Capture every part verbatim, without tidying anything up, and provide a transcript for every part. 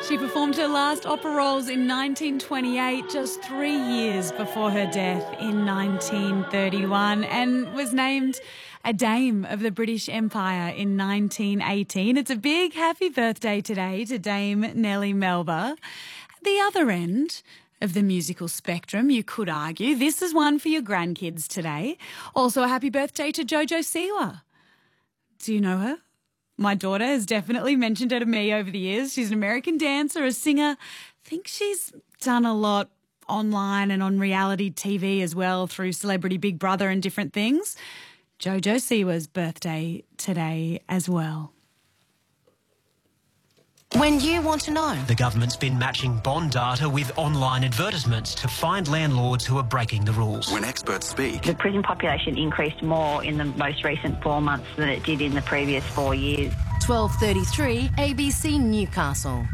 She performed her last opera roles in nineteen twenty-eight, just three years before her death in nineteen thirty-one, and was named a Dame of the British Empire in nineteen eighteen. It's a big happy birthday today to Dame Nellie Melba. At the other end of the musical spectrum, you could argue, this is one for your grandkids today. Also a happy birthday to Jojo Siwa. Do you know her? My daughter has definitely mentioned her to me over the years. She's an American dancer, a singer. I think she's done a lot online and on reality T V as well through Celebrity Big Brother and different things. Jojo Siwa's birthday today as well. When you want to know. The government's been matching bond data with online advertisements to find landlords who are breaking the rules. When experts speak. The prison population increased more in the most recent four months than it did in the previous four years. twelve thirty-three A B C Newcastle.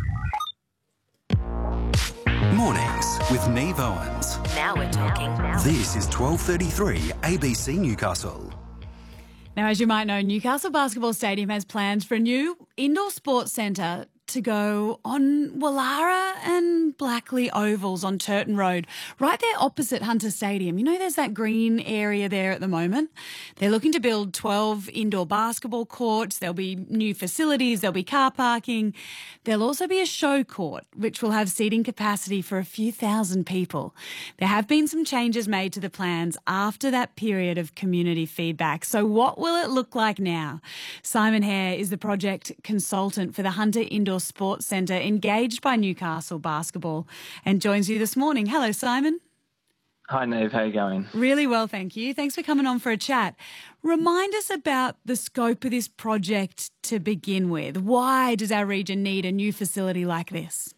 Mornings with Neve Owens. Now we're talking. This is twelve thirty-three A B C Newcastle. Now, as you might know, Newcastle Basketball Stadium has plans for a new indoor sports centre to go on Wallara and Blackley Ovals on Turton Road, right there opposite Hunter Stadium. You know, there's that green area there at the moment. They're looking to build twelve indoor basketball courts. There'll be new facilities. There'll be car parking. There'll also be a show court, which will have seating capacity for a few thousand people. There have been some changes made to the plans after that period of community feedback. So what will it look like now? Simon Hare is the project consultant for the Hunter Indoor Sports Centre, engaged by Newcastle Basketball, and joins you this morning. Hello, Simon. Hi, Neve. How are you going? Really well, thank you. Thanks for coming on for a chat. Remind us about the scope of this project to begin with. Why does our region need a new facility like this?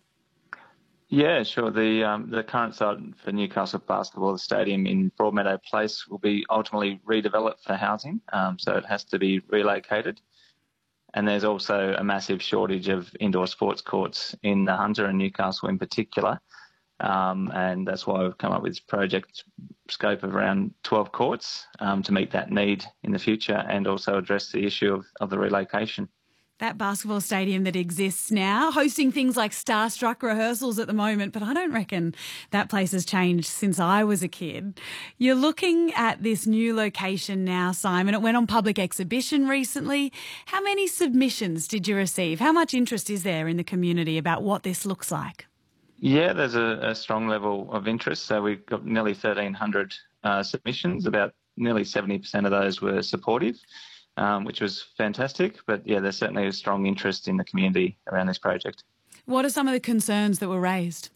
Yeah, sure. The um, the current site for Newcastle Basketball, the stadium in Broadmeadow Place, will be ultimately redeveloped for housing, um, so it has to be relocated. And there's also a massive shortage of indoor sports courts in the Hunter and Newcastle in particular. Um, and that's why we've come up with this project scope of around twelve courts um, to meet that need in the future and also address the issue of, of the relocation. That basketball stadium that exists now, hosting things like Starstruck rehearsals at the moment, but I don't reckon that place has changed since I was a kid. You're looking at this new location now, Simon. It went on public exhibition recently. How many submissions did you receive? How much interest is there in the community about what this looks like? Yeah, there's a, a strong level of interest. So we've got nearly thirteen hundred uh, submissions. About nearly seventy percent of those were supportive. Um, which was fantastic. But, yeah, there's certainly a strong interest in the community around this project. What are some of the concerns that were raised?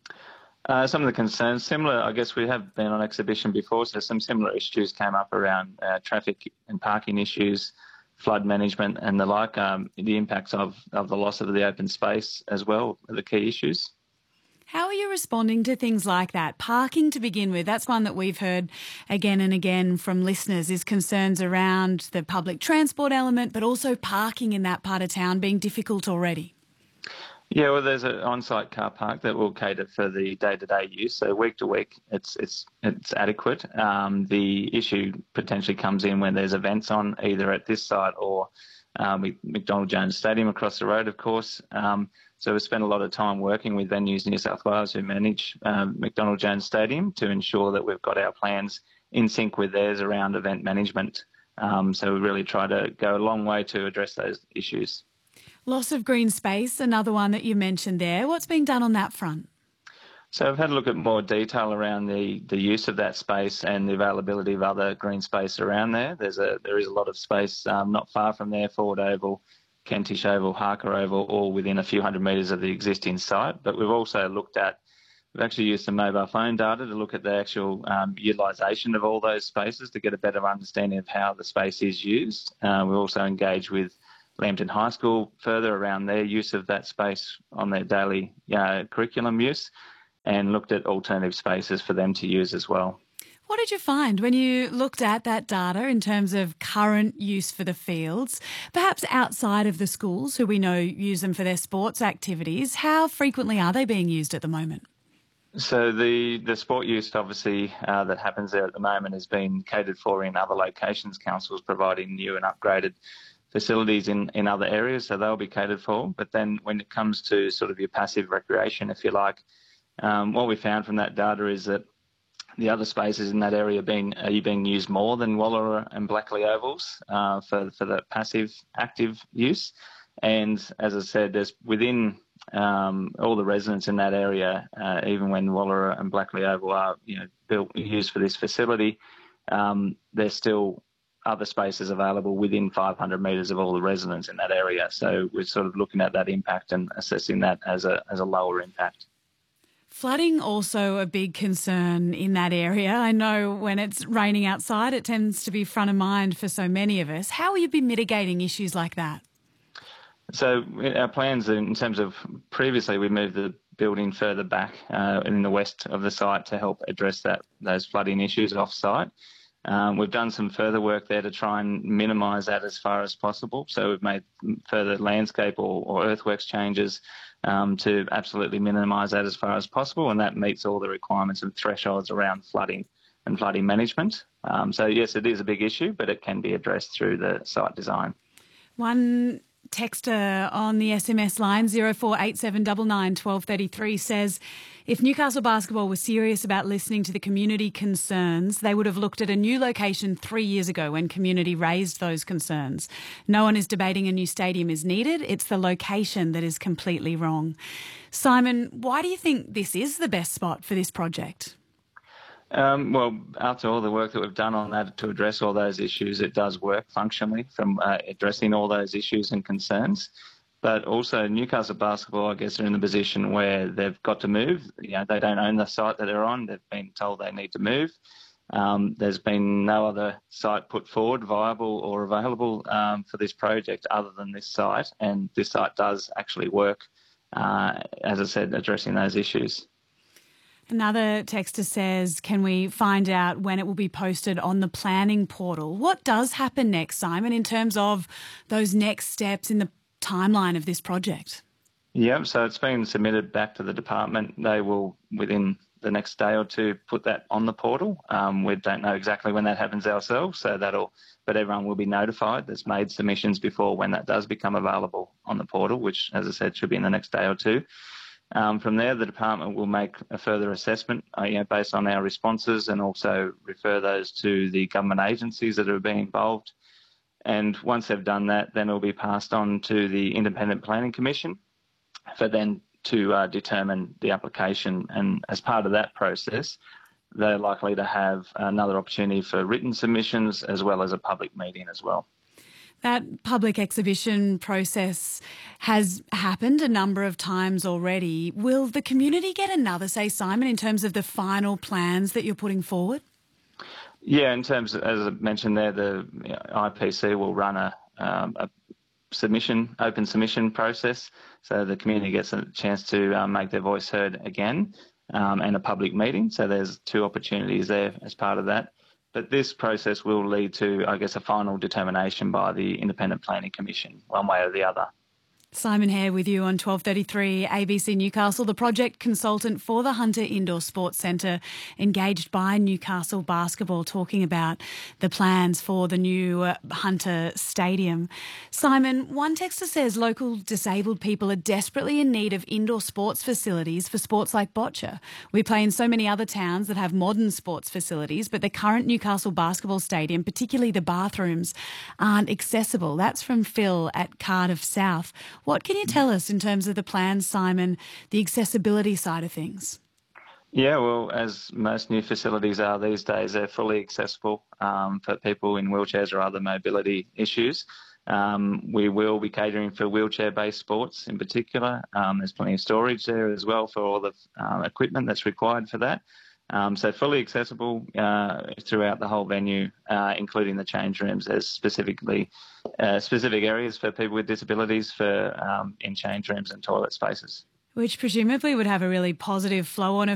Uh, some of the concerns, similar, I guess we have been on exhibition before, so some similar issues came up around uh, traffic and parking issues, flood management and the like, um, the impacts of, of the loss of the open space as well are the key issues. How are you responding to things like that? Parking to begin with, that's one that we've heard again and again from listeners, is concerns around the public transport element, but also parking in that part of town being difficult already. Yeah, well, there's an on-site car park that will cater for the day-to-day use. So week to week, it's it's it's adequate. Um, the issue potentially comes in when there's events on either at this site or um, McDonald Jones Stadium across the road, of course. Um, So we spent a lot of time working with Venues New South Wales, who manage um, McDonald Jones Stadium, to ensure that we've got our plans in sync with theirs around event management. Um, so we really try to go a long way to address those issues. Loss of green space, another one that you mentioned there. What's being done on that front? So I've had a look at more detail around the, the use of that space and the availability of other green space around there. There's a there is a lot of space um, not far from there, Ford Oval, Kentish Oval, Harker Oval, all within a few hundred metres of the existing site. But we've also looked at, we've actually used some mobile phone data to look at the actual um, utilisation of all those spaces to get a better understanding of how the space is used. Uh, we also engaged with Lambton High School further around their use of that space on their daily uh, curriculum use, and looked at alternative spaces for them to use as well. What did you find when you looked at that data in terms of current use for the fields, perhaps outside of the schools who we know use them for their sports activities? How frequently are they being used at the moment? So the, the sport use, obviously, uh, that happens there at the moment has been catered for in other locations, councils providing new and upgraded facilities in, in other areas, so they'll be catered for. But then when it comes to sort of your passive recreation, if you like, um, what we found from that data is that the other spaces in that area being, are being used more than Wallara and Blackley Ovals uh, for, for the passive active use. And as I said, there's within um, all the residents in that area, uh, even when Wallara and Blackley Oval are, you know, built used for this facility, um, there's still other spaces available within five hundred metres of all the residents in that area. So we're sort of looking at that impact and assessing that as a as a lower impact. Flooding also a big concern in that area. I know when it's raining outside, it tends to be front of mind for so many of us. How will you be mitigating issues like that? So our plans in terms of previously we moved the building further back uh, in the west of the site to help address that those flooding issues off-site. Um, we've done some further work there to try and minimise that as far as possible. So we've made further landscape or, or earthworks changes um, to absolutely minimise that as far as possible, and that meets all the requirements and thresholds around flooding and flooding management. Um, so yes, it is a big issue, but it can be addressed through the site design. One texter on the S M S line zero four eight seven nine nine one two three three says, if Newcastle Basketball was serious about listening to the community concerns, they would have looked at a new location three years ago when community raised those concerns. No one is debating a new stadium is needed. It's the location that is completely wrong. Simon, why do you think this is the best spot for this project? Um, well, after all the work that we've done on that to address all those issues, it does work functionally from uh, addressing all those issues and concerns. But also Newcastle Basketball, I guess, are in the position where they've got to move. You know, they don't own the site that they're on. They've been told they need to move. Um, there's been no other site put forward, viable or available um, for this project other than this site. And this site does actually work, uh, as I said, addressing those issues. Another texter says, can we find out when it will be posted on the planning portal? What does happen next, Simon, in terms of those next steps in the timeline of this project? Yeah, so it's been submitted back to the department. They will, within the next day or two, put that on the portal. Um, we don't know exactly when that happens ourselves, so that'll, but everyone will be notified that's made submissions before when that does become available on the portal, which, as I said, should be in the next day or two. Um, from there, the department will make a further assessment uh, you know, based on our responses and also refer those to the government agencies that are being involved. And once they've done that, then it will be passed on to the Independent Planning Commission for then to uh, determine the application. And as part of that process, they're likely to have another opportunity for written submissions as well as a public meeting as well. That public exhibition process has happened a number of times already. Will the community get another say, Simon, in terms of the final plans that you're putting forward? Yeah, in terms of, as I mentioned there, the I P C will run a, um, a submission, open submission process, so the community gets a chance to um, make their voice heard again, um, and a public meeting. So there's two opportunities there as part of that. But this process will lead to, I guess, a final determination by the Independent Planning Commission, one way or the other. Simon Hare with you on twelve thirty-three A B C Newcastle, the project consultant for the Hunter Indoor Sports Centre, engaged by Newcastle Basketball, talking about the plans for the new uh, Hunter Stadium. Simon, one texter says local disabled people are desperately in need of indoor sports facilities for sports like bocce. We play in so many other towns that have modern sports facilities, but the current Newcastle Basketball Stadium, particularly the bathrooms, aren't accessible. That's from Phil at Cardiff South. What can you tell us in terms of the plans, Simon, the accessibility side of things? Yeah, well, as most new facilities are these days, they're fully accessible um, for people in wheelchairs or other mobility issues. Um, we will be catering for wheelchair-based sports in particular. Um, there's plenty of storage there as well for all the um, equipment that's required for that. Um, so fully accessible uh, throughout the whole venue, uh, including the change rooms. There's specifically uh, specific areas for people with disabilities for um, in change rooms and toilet spaces. Which presumably would have a really positive flow-on